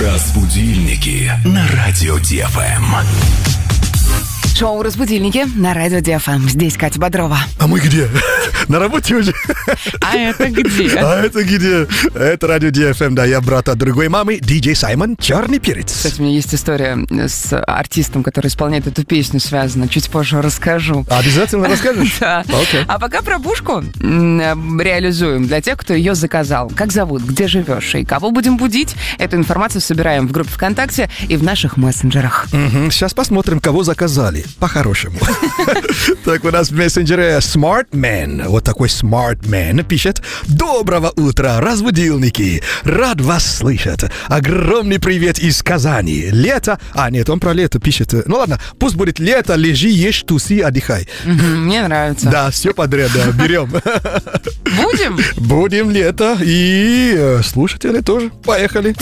Разбудильники на радио ДФМ. Шоу «Разбудильники» на радио ДФМ. Здесь Катя Бодрова. А мы где? На работе уже? А это где? А это где? Это радио ДФМ, да. Я брат от другой мамы, диджей Саймон, «Черный перец». Кстати, у меня есть история с артистом, который исполняет эту песню, связана. Чуть позже расскажу. Обязательно расскажешь? Да. Окей. А пока пробужку реализуем для тех, кто ее заказал. Как зовут, где живешь и кого будем будить? Эту информацию собираем в группе ВКонтакте и в наших мессенджерах. Сейчас посмотрим, кого заказали. По-хорошему. Так, у нас в мессенджере Smart Man. Вот такой Smart Man пишет: доброго утра, разбудилники. Рад вас слышать. Огромный привет из Казани. Лето... А, нет, он про лето пишет. Ну ладно, пусть будет лето, лежи, ешь, туси, отдыхай. Мне нравится. Да, все подряд, да, берем. Будем? Будем лето. И слушатели тоже. Поехали.